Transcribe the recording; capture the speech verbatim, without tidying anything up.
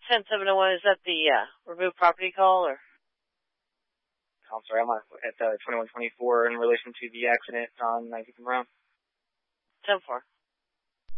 ten seven oh one, is that the uh, removed property call, or? I'm sorry, I'm at uh, twenty-one twenty-four in relation to the accident on nineteenth and Brown. ten four.